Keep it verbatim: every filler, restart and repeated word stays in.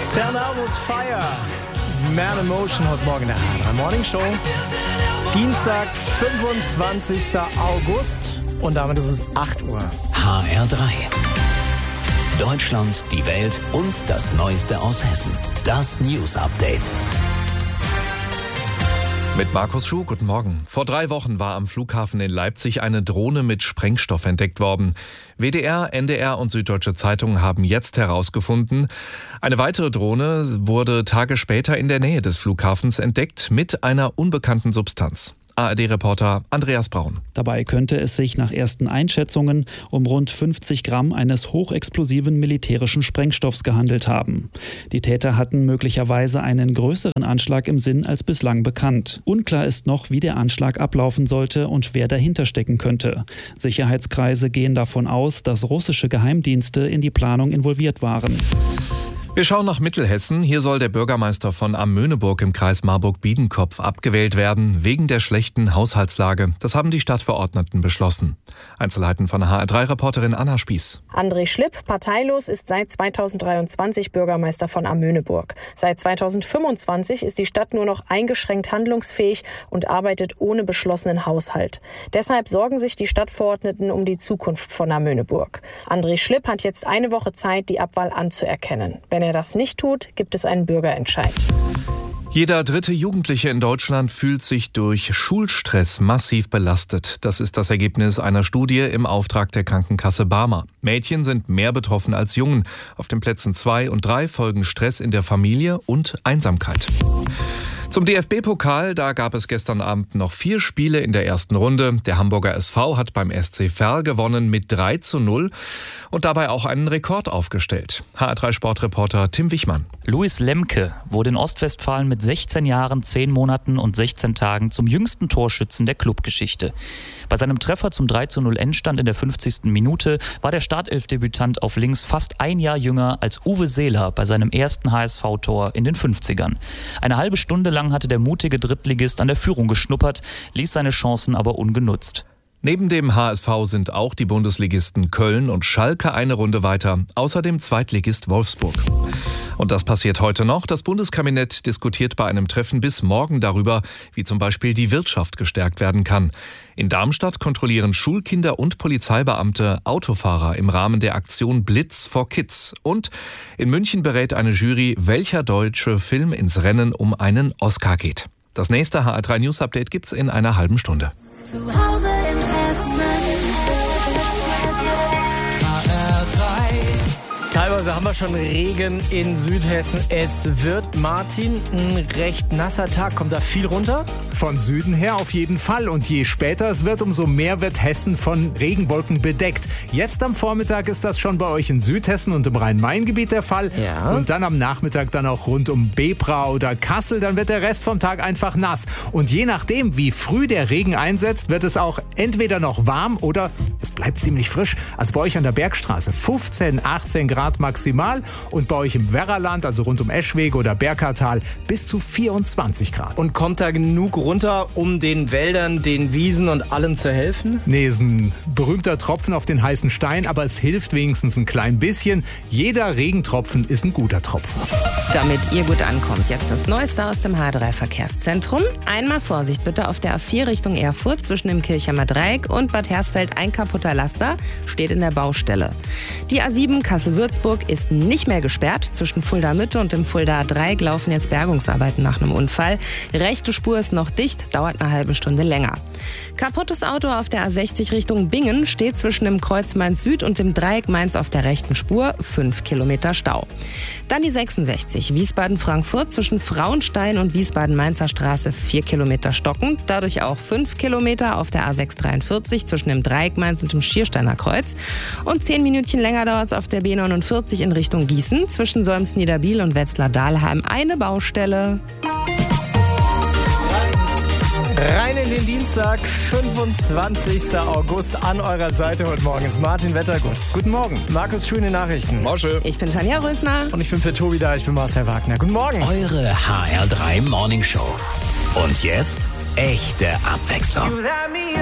Sernamus Fire. Man in Motion heute Morgen in der H R drei Morning Show. Dienstag, fünfundzwanzigster August und damit ist es acht Uhr. H R drei. Deutschland, die Welt und das Neueste aus Hessen. Das News Update. Mit Markus Schuh, guten Morgen. Vor drei Wochen war am Flughafen in Leipzig eine Drohne mit Sprengstoff entdeckt worden. W D R, N D R und Süddeutsche Zeitung haben jetzt herausgefunden, eine weitere Drohne wurde Tage später in der Nähe des Flughafens entdeckt mit einer unbekannten Substanz. A R D-Reporter Andreas Braun. Dabei könnte es sich nach ersten Einschätzungen um rund fünfzig Gramm eines hochexplosiven militärischen Sprengstoffs gehandelt haben. Die Täter hatten möglicherweise einen größeren Anschlag im Sinn als bislang bekannt. Unklar ist noch, wie der Anschlag ablaufen sollte und wer dahinter stecken könnte. Sicherheitskreise gehen davon aus, dass russische Geheimdienste in die Planung involviert waren. Wir schauen nach Mittelhessen. Hier soll der Bürgermeister von Am-Möhneburg im Kreis Marburg-Biedenkopf abgewählt werden, wegen der schlechten Haushaltslage. Das haben die Stadtverordneten beschlossen. Einzelheiten von H R drei-Reporterin Anna Spieß. André Schlipp, parteilos, ist seit zweitausenddreiundzwanzig Bürgermeister von Am-Möhneburg. Seit zweitausendfünfundzwanzig ist die Stadt nur noch eingeschränkt handlungsfähig und arbeitet ohne beschlossenen Haushalt. Deshalb sorgen sich die Stadtverordneten um die Zukunft von Am-Möhneburg. André Schlipp hat jetzt eine Woche Zeit, die Abwahl anzuerkennen. Wenn er das nicht tut, gibt es einen Bürgerentscheid. Jeder dritte Jugendliche in Deutschland fühlt sich durch Schulstress massiv belastet. Das ist das Ergebnis einer Studie im Auftrag der Krankenkasse Barmer. Mädchen sind mehr betroffen als Jungen. Auf den Plätzen zwei und drei folgen Stress in der Familie und Einsamkeit. Zum D F B-Pokal, da gab es gestern Abend noch vier Spiele in der ersten Runde. Der Hamburger S V hat beim S C Verl gewonnen mit drei zu null und dabei auch einen Rekord aufgestellt. H R drei-Sportreporter Tim Wichmann. Luis Lemke wurde in Ostwestfalen mit sechzehn Jahren, zehn Monaten und sechzehn Tagen zum jüngsten Torschützen der Clubgeschichte. Bei seinem Treffer zum drei zu null Endstand in der fünfzigsten Minute war der Startelfdebütant auf links fast ein Jahr jünger als Uwe Seeler bei seinem ersten H S V-Tor in den fünfzigern. Eine halbe Stunde lang hatte der mutige Drittligist an der Führung geschnuppert, ließ seine Chancen aber ungenutzt. Neben dem H S V sind auch die Bundesligisten Köln und Schalke eine Runde weiter, außerdem Zweitligist Wolfsburg. Und das passiert heute noch. Das Bundeskabinett diskutiert bei einem Treffen bis morgen darüber, wie zum Beispiel die Wirtschaft gestärkt werden kann. In Darmstadt kontrollieren Schulkinder und Polizeibeamte Autofahrer im Rahmen der Aktion Blitz for Kids. Und in München berät eine Jury, welcher deutsche Film ins Rennen um einen Oscar geht. Das nächste H R drei News Update gibt's in einer halben Stunde. Zu Hause in Hessen. H R drei. Teilweise haben wir schon Regen in Südhessen. Es wird, Martin, ein recht nasser Tag. Kommt da viel runter? Von Süden her auf jeden Fall. Und je später es wird, umso mehr wird Hessen von Regenwolken bedeckt. Jetzt am Vormittag ist das schon bei euch in Südhessen und im Rhein-Main-Gebiet der Fall. Ja. Und dann am Nachmittag dann auch rund um Bebra oder Kassel. Dann wird der Rest vom Tag einfach nass. Und je nachdem, wie früh der Regen einsetzt, wird es auch entweder noch warm oder es bleibt ziemlich frisch. Also bei euch an der Bergstraße fünfzehn, achtzehn Grad maximal. Und bei euch im Werraland, also rund um Eschwege oder Berkertal, bis zu vierundzwanzig Grad. Und kommt da genug runter, um den Wäldern, den Wiesen und allem zu helfen? Nee, ist ein berühmter Tropfen auf den heißen Stein, aber es hilft wenigstens ein klein bisschen. Jeder Regentropfen ist ein guter Tropfen. Damit ihr gut ankommt, jetzt das Neueste aus dem H drei Verkehrszentrum. Einmal Vorsicht bitte auf der A vier Richtung Erfurt zwischen dem Kirchheimer Dreieck und Bad Hersfeld. Ein kaputter Laster steht in der Baustelle. Die A sieben Kassel-Würzburg ist nicht mehr gesperrt. Zwischen Fulda Mitte und dem Fulda Dreieck laufen jetzt Bergungsarbeiten nach einem Unfall. Rechte Spur ist noch dicht, dauert eine halbe Stunde länger. Kaputtes Auto auf der A sechzig Richtung Bingen steht zwischen dem Kreuz Mainz Süd und dem Dreieck Mainz auf der rechten Spur. Fünf Kilometer Stau. Dann die sechsundsechzig Wiesbaden-Frankfurt zwischen Frauenstein und Wiesbaden-Mainzer Straße. Vier Kilometer stockend, dadurch auch fünf Kilometer auf der A sechs dreiundvierzig zwischen dem Dreieck Mainz und dem Schiersteiner Kreuz. Und zehn Minütchen länger dauert es auf der B neunundvierzig in Richtung Gießen zwischen Solms-Niederbiel und Wetzlar-Dahlheim. Eine Baustelle. Rein in den Dienstag, fünfundzwanzigster August an eurer Seite. Heute Morgen ist Martin Wettergut. Guten Morgen. Markus Schöne Nachrichten. Mosche. Ich bin Tanja Rösner. Und ich bin für Tobi da, ich bin Marcel Wagner. Guten Morgen. Eure H R drei Morning Show. Und jetzt echte Abwechslung.